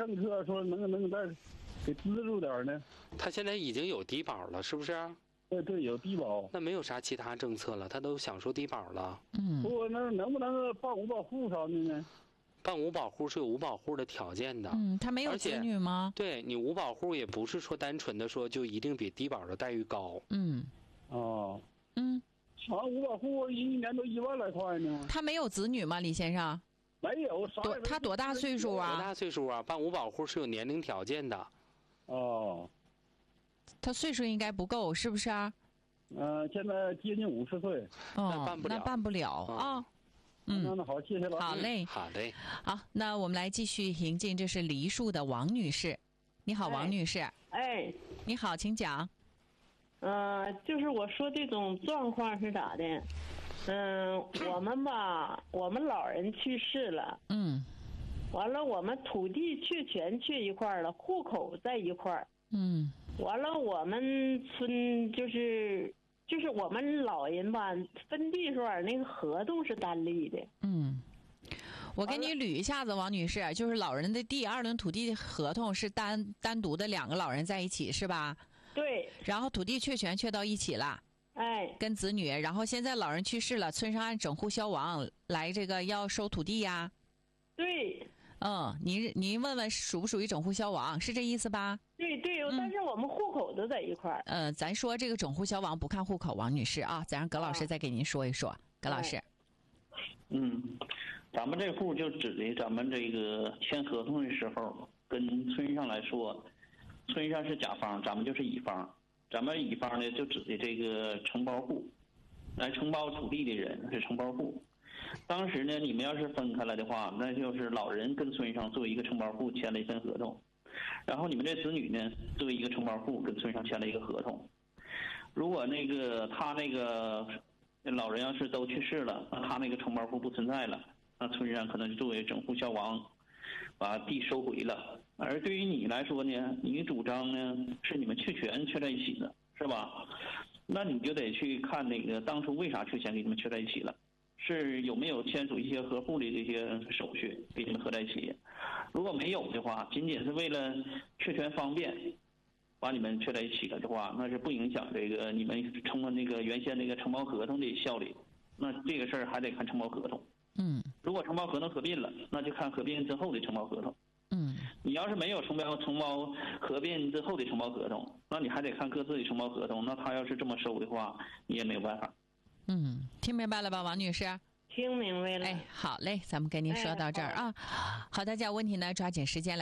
政策说能再给资助点呢？ 他现在已经有低保了，是不是？ 对，有低保。 那没有啥其他政策了，他都享受低保了。 不，那能不能办五保户啥的呢？ 办五保户是有五保户的条件的。 他没有子女吗？ 对，你五保户也不是说单纯的说就一定比低保的待遇高。 五保户一年都1万来块呢。 他没有子女吗，李先生？ 没有。 他多大岁数啊？ 多大岁数啊？办五保户是有年龄条件的。 他岁数应该不够，是不是啊？ 现在接近50岁。 那办不了啊。 那好，谢谢老师。 好嘞， 好嘞。 好，那我们来继续迎进，这是梨树的王女士。你好，王女士。你好，请讲。 就是我说这种状况是咋的？我们吧，我们老人去世了。完了，我们土地确权去一块儿了，户口在一块儿。完了，我们村就是我们老人吧，分地时候那个合同是单立的。 我给你捋一下子，王女士，就是老人的第二轮土地合同是单独的2个老人在一起，是吧？ 对。 然后土地确权确到一起了。跟子女，然后现在老人去世了，村上按整户消亡来这个要收土地呀。 对。 您问问属不属于整户消亡，是这意思吧？ 对，但是我们户口都在一块儿。 咱说这个整户消亡不看户口，王女士啊，咱让葛老师再给您说一说。葛老师。 咱们这户就指的咱们这个签合同的时候，跟村上来说，村上是甲方，咱们就是乙方。咱们乙方呢，就指的这个承包户，来承包土地的人是承包户。当时呢，你们要是分开了的话，那就是老人跟村上作为一个承包户签了一份合同，然后你们这子女呢，作为一个承包户跟村上签了一个合同。如果他那个老人要是都去世了，他那个承包户不存在了，那村上可能就作为整户消亡，把地收回了。而对于你来说呢，你主张呢是你们确权确在一起的，是吧？那你就得去看那个当初为啥确权给你们确在一起了，是有没有签署一些合户的这些手续给你们合在一起。如果没有的话，仅仅是为了确权方便把你们确在一起了的话，那是不影响这个你们那个原先那个承包合同的效力。那这个事儿还得看承包合同。如果承包合同合并了，那就看合并之后的承包合同。你要是没有承包合并之后的承包合同，那你还得看各自的承包合同。那他要是这么收的话，你也没有办法。 听明白了吧，王女士？ 听明白了。 好嘞，咱们跟您说到这儿啊。好，大家问题呢，抓紧时间来。